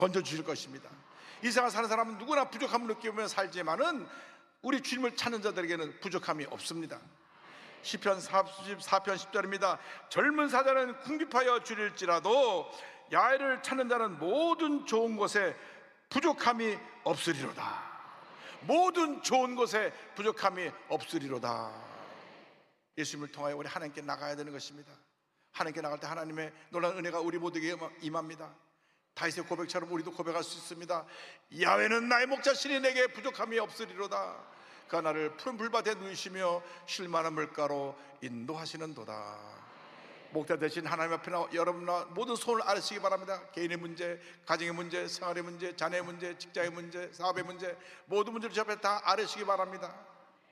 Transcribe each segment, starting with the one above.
건져주실 것입니다. 이 세상 사는 사람은 누구나 부족함을 느끼며 살지만은 우리 주님을 찾는 자들에게는 부족함이 없습니다. 시편 44편 10절입니다. 젊은 사자는 궁핍하여 줄일지라도 야외를 찾는 자는 모든 좋은 것에 부족함이 없으리로다. 모든 좋은 것에 부족함이 없으리로다. 예수님을 통하여 우리 하나님께 나가야 되는 것입니다. 하나님께 나갈 때 하나님의 놀라운 은혜가 우리 모두에게 임합니다. 다윗의 고백처럼 우리도 고백할 수 있습니다. 야훼는 나의 목자시니 내게 부족함이 없으리로다. 그가 나를 푸른 풀밭에 누이시며 쉴 만한 물가로 인도하시는도다. 목자 대신 하나님 앞에 여러분과 모든 소원을 아뢰시기 바랍니다. 개인의 문제, 가정의 문제, 생활의 문제, 자녀의 문제, 직장의 문제, 사업의 문제, 모든 문제를 저 앞에 다 아뢰시기 바랍니다.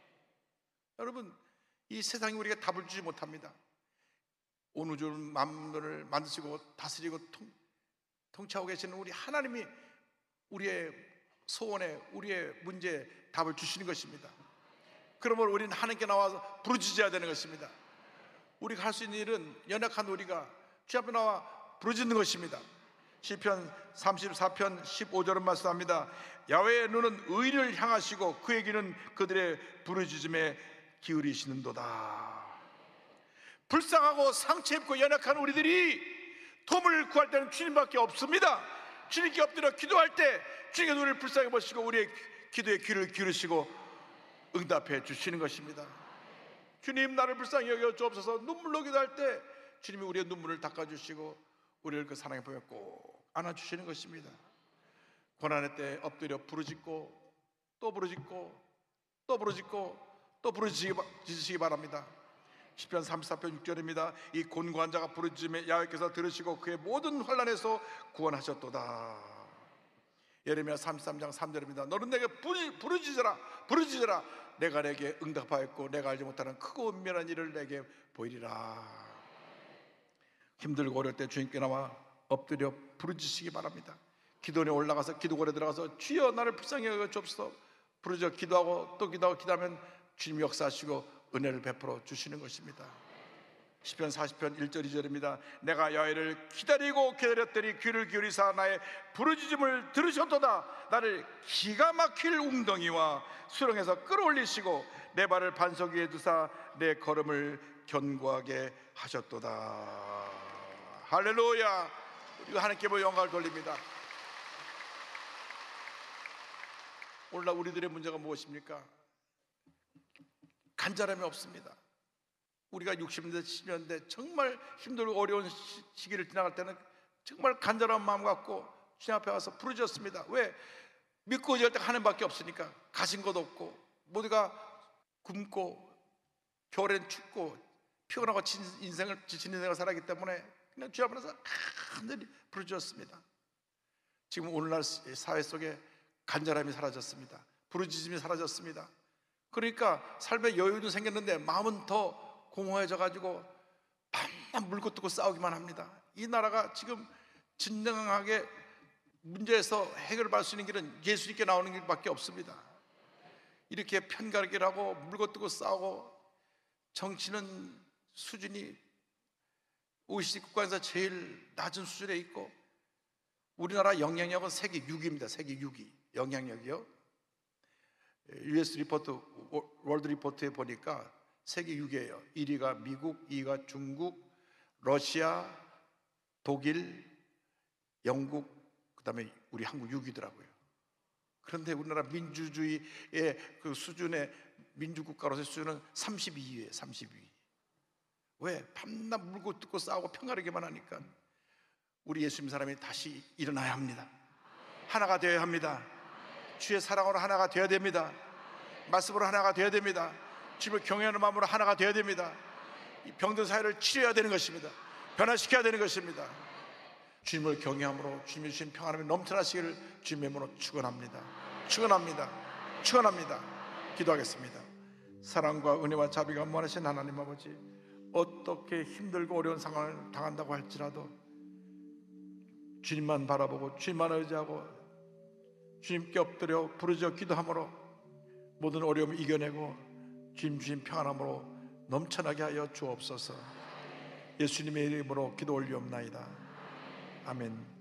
여러분, 이 세상이 우리가 답을 주지 못합니다. 온 우주를 만물을 만드시고 다스리고 통치하고 계시는 우리 하나님이 우리의 소원에, 우리의 문제에 답을 주시는 것입니다. 그러므로 우리는 하나님께 나와서 부르짖어야 되는 것입니다. 우리가 할 수 있는 일은 연약한 우리가 주 앞에 나와 부르짖는 것입니다. 시편 34편 15절은 말씀합니다. 야훼의 눈은 의인을 향하시고 그의 귀는 그들의 부르짖음에 기울이시는도다. 불쌍하고 상처 입고 연약한 우리들이 도움을 구할 때는 주님밖에 없습니다. 주님께 엎드려 기도할 때 주님의 눈을 불쌍히 보시고 우리의 기도에 귀를 기울이시고 응답해 주시는 것입니다. 주님, 나를 불쌍히 여겨 주옵소서. 눈물로 기도할 때 주님이 우리의 눈물을 닦아주시고 우리를 그 사랑의 품에 꼭 안아주시는 것입니다. 고난의 때 엎드려 부르짖고 또 부르짖고 또 부르짖고 또 부르짖으시기 바랍니다. 시편 34편 6절입니다. 이 곤고한 자가 부르짖음에 야훼께서 들으시고 그의 모든 환난에서 구원하셨도다. 예레미야 33장 3절입니다. 너는 내게 부르짖으라 부르짖으라. 내가 내게 응답하였고 내가 알지 못하는 크고 은밀한 일을 내게 보이리라. 힘들고 어려울 때 주님께 나와 엎드려 부르짖으시기 바랍니다. 기도원에 올라가서 기도골에 들어가서 주여 나를 불쌍히 여겨 주옵소서. 부르짖어 기도하고 또 기도하면 주님이 역사하시고 은혜를 베풀어 주시는 것입니다. 시편 40편 1절 2절입니다. 내가 야훼를 기다리고 기다렸더니 귀를 기울이사 나의 부르짖음을 들으셨도다. 나를 기가 막힐 웅덩이와 수렁에서 끌어올리시고 내 발을 반석 위에 두사 내 걸음을 견고하게 하셨도다. 할렐루야. 우리가 하나님께 영광을 돌립니다. 오늘날 우리들의 문제가 무엇입니까? 간절함이 없습니다. 우리가 60년대, 70년대 정말 힘들고 어려운 시기를 지나갈 때는 정말 간절한 마음 갖고 주님 앞에 와서 부르짖었습니다. 왜? 믿고 의지할 때 하나님밖에 없으니까. 가진 것 없고 모두가 굶고 겨울엔 춥고 피곤하고 지친 인생을 살았기 때문에 그냥 주님 앞에서 간절히 부르짖었습니다. 지금 오늘날 사회 속에 간절함이 사라졌습니다. 부르짖음이 사라졌습니다. 그러니까 삶에 여유도 생겼는데 마음은 더 공허해져 가지고 밤낮 물고 뜯고 싸우기만 합니다. 이 나라가 지금 진정하게 문제에서 해결을 받을 수 있는 길은 예수님께 나오는 길밖에 없습니다. 이렇게 편가르기를 하고 물고 뜯고 싸우고 정치는 수준이 OECD 국가에서 제일 낮은 수준에 있고 우리나라 영향력은 세계 6위입니다. 세계 6위 영향력이요. US 리포트, 월드 리포트에 보니까 세계 6위예요. 1위가 미국, 2위가 중국, 러시아, 독일, 영국, 그 다음에 우리 한국 6위더라고요. 그런데 우리나라 민주주의의 그 수준의 민주국가로서의 수준은 32위예요. 32위. 왜? 밤낮 물고 뜯고 싸우고 평가르기만 하니까. 우리 예수님 사람이 다시 일어나야 합니다. 하나가 되어야 합니다. 주의 사랑으로 하나가 되어야 됩니다. 말씀으로 하나가 되어야 됩니다. 주님을 경외하는 마음으로 하나가 되어야 됩니다. 이 병든 사회를 치료해야 되는 것입니다. 변화시켜야 되는 것입니다. 주님을 경외함으로 주님이 주신 평안함이 넘쳐나시기를 주님의 이름으로 축원합니다. 축원합니다. 축원합니다. 기도하겠습니다. 사랑과 은혜와 자비가 무한하신 하나님 아버지, 어떻게 힘들고 어려운 상황을 당한다고 할지라도 주님만 바라보고 주님만 의지하고 주님께 엎드려 부르짖어 기도함으로 모든 어려움을 이겨내고 주님 주신 평안함으로 넘쳐나게 하여 주옵소서. 예수님의 이름으로 기도 올리옵나이다. 아멘.